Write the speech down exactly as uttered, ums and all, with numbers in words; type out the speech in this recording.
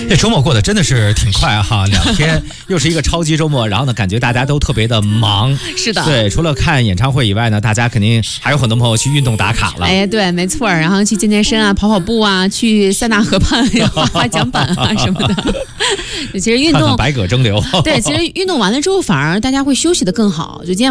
这周末过得真的是挺快哈，两天又是一个超级周末，然后呢，感觉大家都特别的忙。 是的， 对，除了看演唱会以外呢，大家肯定还有很多朋友去运动打卡了。 哎，对，没错，然后去健健身啊，跑跑步啊，去塞纳河畔滑滑桨板啊什么的。其实运动看看百舸争流。 对，其实运动完了之后，反而大家会休息得更好。就今天。